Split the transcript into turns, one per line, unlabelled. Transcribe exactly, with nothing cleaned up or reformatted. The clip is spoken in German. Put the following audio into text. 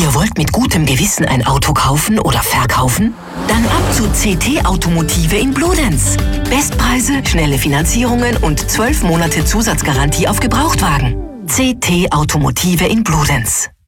Ihr wollt mit gutem Gewissen ein Auto kaufen oder verkaufen? Dann ab zu C T Automotive in Bludenz. Bestpreise, schnelle Finanzierungen und zwölf Monate Zusatzgarantie auf Gebrauchtwagen. C T Automotive in Bludenz.